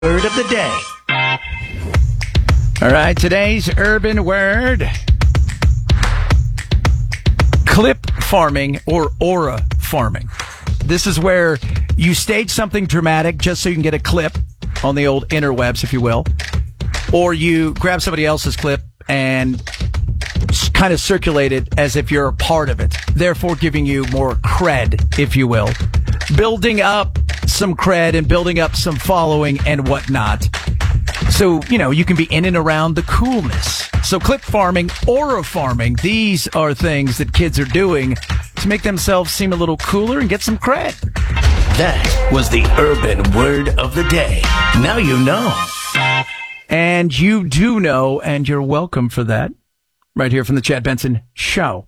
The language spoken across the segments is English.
Word of the day. All right, today's urban word: clip farming or aura farming. This is where you stage something dramatic just so you can get a clip on the old interwebs, if you will. Or you grab somebody else's clip and kind of circulate it as if you're a part of it, therefore giving you more cred, if you will. Building up some cred and building up some following and whatnot. So, you can be in and around the coolness. So clip farming, aura farming, these are things that kids are doing to make themselves seem a little cooler and get some cred. That was the urban word of the day. Now you know. And you do know, and you're welcome for that. Right here from the Chad Benson Show.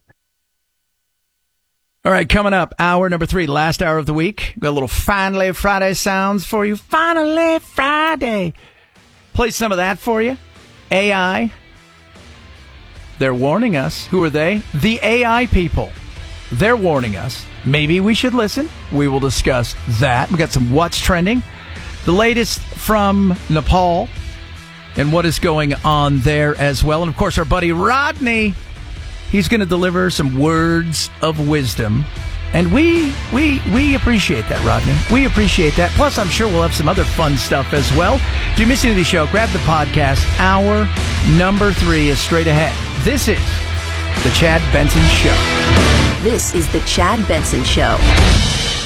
All right, coming up, hour number 3, last hour of the week. Got a little Finally Friday sounds for you. Finally Friday. Play some of that for you. AI. They're warning us. Who are they? The AI people. They're warning us. Maybe we should listen. We will discuss that. We got some what's trending. The latest from Nepal and what is going on there as well. And, of course, our buddy Rodney. He's going to deliver some words of wisdom. And we appreciate that, Rodney. We appreciate that. Plus, I'm sure we'll have some other fun stuff as well. If you're missing the show, grab the podcast. Hour number 3 is straight ahead. This is The Chad Benson Show. This is The Chad Benson Show.